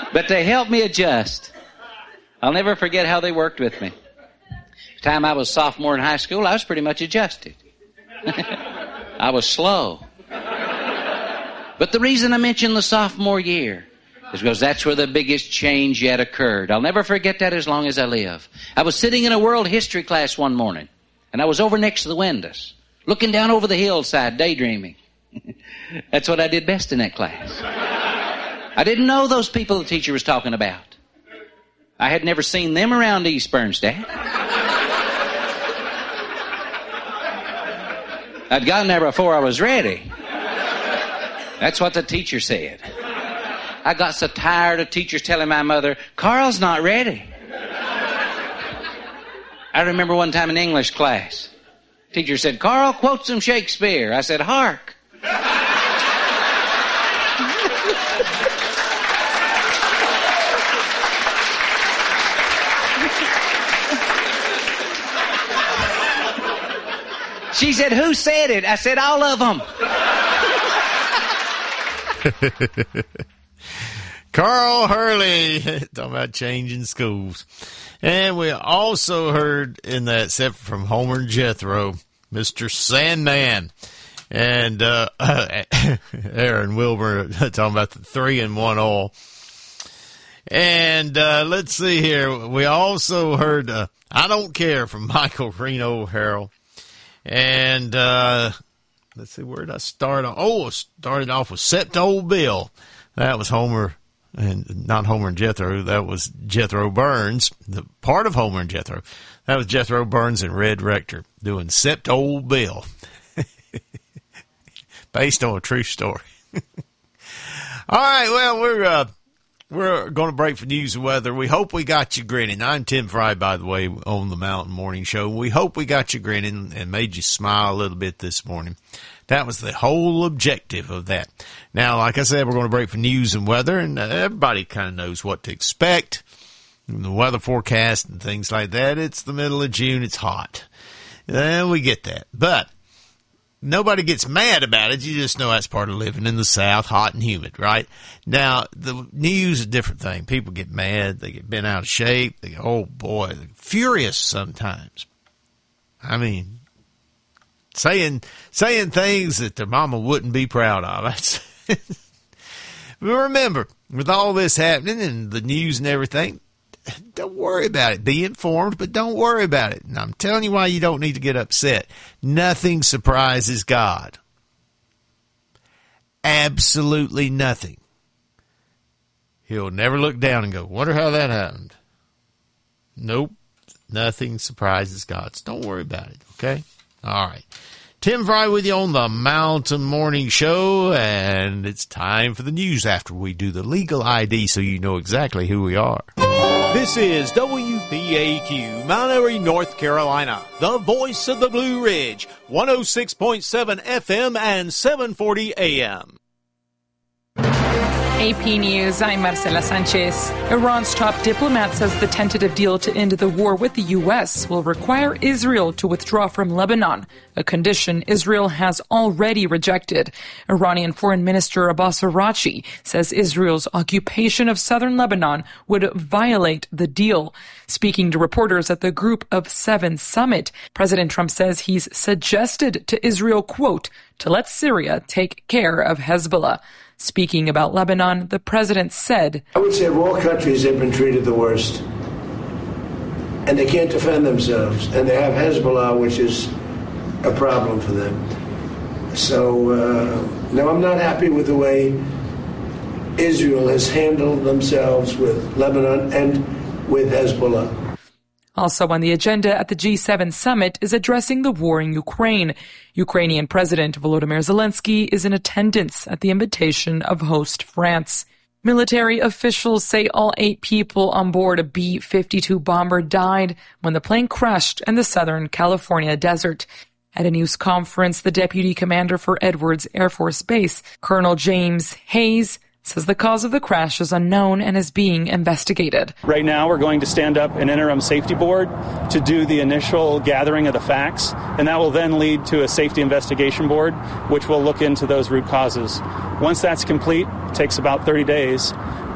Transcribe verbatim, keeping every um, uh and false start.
But they helped me adjust. I'll never forget how they worked with me. The time I was sophomore in high school, I was pretty much adjusted. I was slow. But the reason I mention the sophomore year is because that's where the biggest change yet occurred. I'll never forget that as long as I live. I was sitting in a world history class one morning, and I was over next to the windows, looking down over the hillside, daydreaming. That's what I did best in that class. I didn't know those people the teacher was talking about. I had never seen them around East Bernstadt. I'd gotten there before I was ready. That's what the teacher said. I got so tired of teachers telling my mother, Carl's not ready. I remember one time in English class, teacher said, Carl, quote some Shakespeare. I said, hark. She said, who said it? I said, all of them. Carl Hurley, talking about changing schools. And we also heard in that set from Homer and Jethro, Mister Sandman. And uh, Aaron Wilbur talking about the three in one oil. And uh, let's see here. We also heard uh, I Don't Care from Michael Reno Harrell. And uh, let's see, where did I start off? Oh, I started off with Sept Old Bill. That was Homer, and not Homer and Jethro. That was Jethro Burns, the part of Homer and Jethro. That was Jethro Burns and Red Rector doing Sept Old Bill. Based on a true story. All right, well, we're uh, we're going to break for news and weather. We hope we got you grinning. I'm Tim Fry, by the way, on the Mountain Morning Show. We hope we got you grinning and made you smile a little bit this morning. That was the whole objective of that. Now, like I said, we're going to break for news and weather, and everybody kind of knows what to expect. The weather forecast and things like that. It's the middle of June. It's hot. Uh, we get that. But nobody gets mad about it. You just know that's part of living in the South, hot and humid, right? Now, the news is a different thing. People get mad. They get bent out of shape. They go, oh, boy, they're furious sometimes. I mean, saying saying things that their mama wouldn't be proud of. That's but remember, with all this happening and the news and everything, don't worry about it. Be informed, but don't worry about it. And I'm telling you why you don't need to get upset. Nothing surprises God. Absolutely nothing. He'll never look down and go, wonder how that happened. Nope. Nothing surprises God. So don't worry about it, okay? All right. Tim Fry with you on the Mountain Morning Show, and it's time for the news after we do the legal I D so you know exactly who we are. This is W B A Q, Mount Airy, North Carolina, the voice of the Blue Ridge, one oh six point seven F M and seven forty A M. A P News, I'm Marcela Sanchez. Iran's top diplomat says the tentative deal to end the war with the U S will require Israel to withdraw from Lebanon, a condition Israel has already rejected. Iranian Foreign Minister Abbas Araghchi says Israel's occupation of southern Lebanon would violate the deal. Speaking to reporters at the Group of Seven summit, President Trump says he's suggested to Israel, quote, to let Syria take care of Hezbollah. Speaking about Lebanon, the president said, I would say of all countries, they've been treated the worst. And they can't defend themselves. And they have Hezbollah, which is a problem for them. So, uh, no, I'm not happy with the way Israel has handled themselves with Lebanon and with Hezbollah. Also on the agenda at the G seven summit is addressing the war in Ukraine. Ukrainian President Volodymyr Zelensky is in attendance at the invitation of host France. Military officials say all eight people on board a B fifty-two bomber died when the plane crashed in the Southern California desert. At a news conference, the deputy commander for Edwards Air Force Base, Colonel James Hayes, says the cause of the crash is unknown and is being investigated. Right now, we're going to stand up an interim safety board to do the initial gathering of the facts, and that will then lead to a safety investigation board, which will look into those root causes. Once that's complete, it takes about thirty days.